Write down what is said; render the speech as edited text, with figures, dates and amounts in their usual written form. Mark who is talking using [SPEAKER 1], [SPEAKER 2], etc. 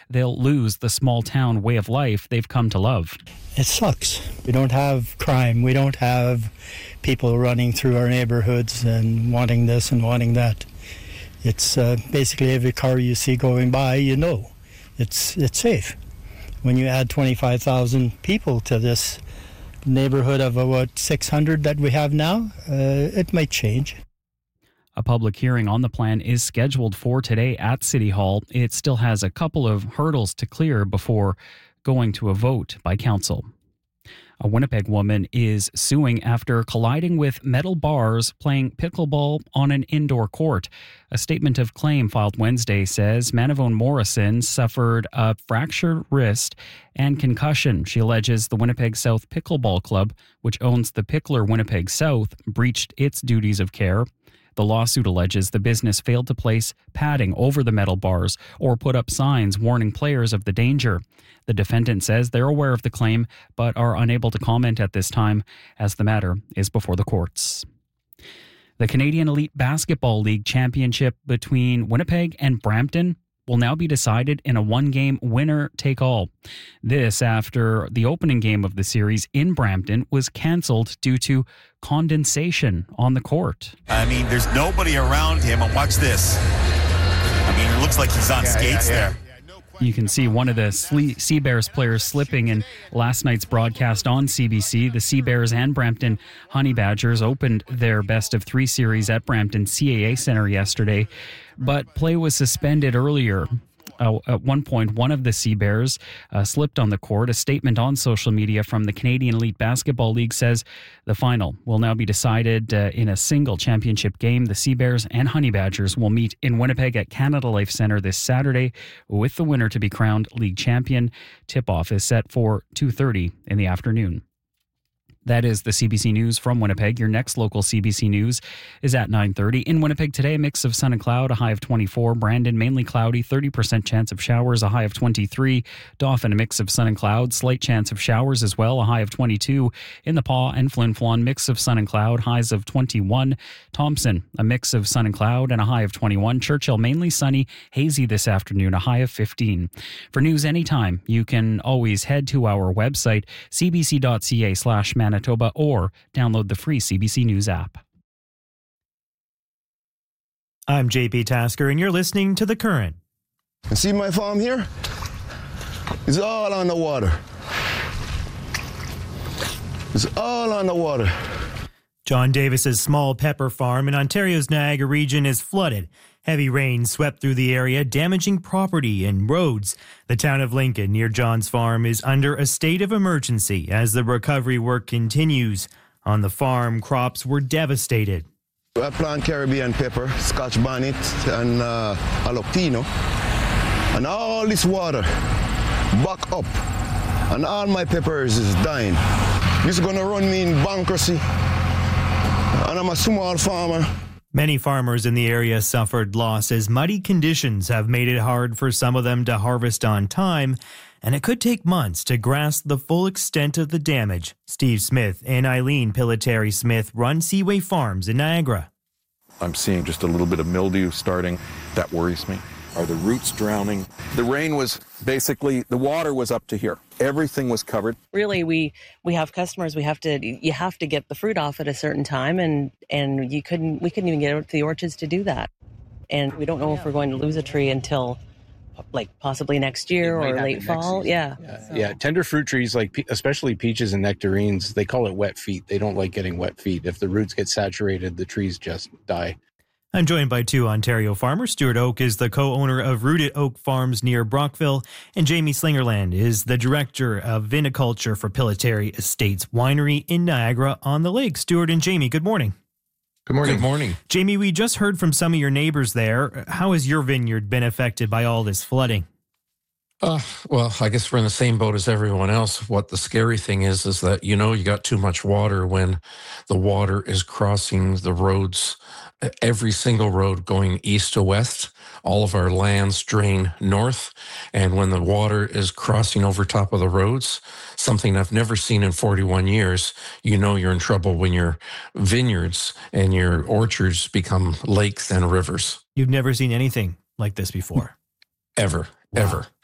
[SPEAKER 1] they'll lose the small town way of life they've come to love.
[SPEAKER 2] It sucks. We don't have crime. We don't have people running through our neighborhoods and wanting this and wanting that. It's basically every car you see going by, it's safe. When you add 25,000 people to this neighborhood of about 600 that we have now, it might change.
[SPEAKER 1] A public hearing on the plan is scheduled for today at City Hall. It still has a couple of hurdles to clear before going to a vote by council. A Winnipeg woman is suing after colliding with metal bars playing pickleball on an indoor court. A statement of claim filed Wednesday says Manavone Morrison suffered a fractured wrist and concussion. She alleges the Winnipeg South Pickleball Club, which owns the Pickler Winnipeg South, breached its duties of care. The lawsuit alleges the business failed to place padding over the metal bars or put up signs warning players of the danger. The defendant says they're aware of the claim but are unable to comment at this time as the matter is before the courts. The Canadian Elite Basketball League championship between Winnipeg and Brampton will now be decided in a one-game winner-take-all. This after the opening game of the series in Brampton was canceled due to condensation on the court.
[SPEAKER 3] I mean, there's nobody around him, and watch this. I mean, it looks like he's on skates there.
[SPEAKER 1] You can see one of the Sea Bears players slipping in last night's broadcast on CBC. The Sea Bears and Brampton Honey Badgers opened their best-of-3 series at Brampton CAA Centre yesterday, but play was suspended earlier. At one point, one of the Sea Bears slipped on the court. A statement on social media from the Canadian Elite Basketball League says the final will now be decided in a single championship game. The Sea Bears and Honey Badgers will meet in Winnipeg at Canada Life Centre this Saturday, with the winner to be crowned league champion. Tip-off is set for 2:30 in the afternoon. That is the CBC News from Winnipeg. Your next local CBC News is at 9:30. In Winnipeg today, a mix of sun and cloud, a high of 24. Brandon, mainly cloudy, 30% chance of showers, a high of 23. Dauphin, a mix of sun and cloud, slight chance of showers as well, a high of 22. In the Paw and Flin Flon, mix of sun and cloud, highs of 21. Thompson, a mix of sun and cloud, and a high of 21. Churchill, mainly sunny, hazy this afternoon, a high of 15. For news anytime, you can always head to our website, cbc.ca/Manitoba, or download the free CBC News app.
[SPEAKER 4] I'm JP Tasker, and you're listening to The Current.
[SPEAKER 5] See my farm here? It's all on the water. It's all on the water.
[SPEAKER 4] John Davis's small pepper farm in Ontario's Niagara region is flooded. Heavy rain swept through the area, damaging property and roads. The town of Lincoln, near John's farm, is under a state of emergency as the recovery work continues. On the farm, crops were devastated.
[SPEAKER 5] I plant Caribbean pepper, Scotch bonnet, and jalapeno. And all this water back up. And all my peppers is dying. This is going to run me in bankruptcy. And I'm a small farmer.
[SPEAKER 4] Many farmers in the area suffered loss as muddy conditions have made it hard for some of them to harvest on time, and it could take months to grasp the full extent of the damage. Steve Smith and Eileen Pilitary Smith run Seaway Farms in Niagara.
[SPEAKER 6] I'm seeing just a little bit of mildew starting. That worries me. Are the roots drowning? The rain was basically, the water was up to here. Everything was covered.
[SPEAKER 7] Really, we have customers. You have to get the fruit off at a certain time, and we couldn't even get out to the orchards to do that. And we don't know if we're going to lose a tree until possibly next year or late fall.
[SPEAKER 8] Yeah. Tender fruit trees, especially peaches and nectarines, they call it wet feet. They don't like getting wet feet. If the roots get saturated, the trees just die.
[SPEAKER 4] I'm joined by two Ontario farmers. Stuart Oak is the co-owner of Rooted Oak Farms near Brockville, and Jamie Slingerland is the director of viniculture for Pilitary Estates Winery in Niagara-on-the-Lake. Stuart and Jamie, good morning.
[SPEAKER 6] Good morning.
[SPEAKER 9] Good morning.
[SPEAKER 4] Jamie, we just heard from some of your neighbors there. How has your vineyard been affected by all this flooding?
[SPEAKER 9] Well, I guess we're in the same boat as everyone else. What the scary thing is that, you got too much water when the water is crossing the roads, every single road going east to west. All of our lands drain north. And when the water is crossing over top of the roads, something I've never seen in 41 years, you're in trouble when your vineyards and your orchards become lakes and rivers.
[SPEAKER 4] You've never seen anything like this before?
[SPEAKER 9] Ever.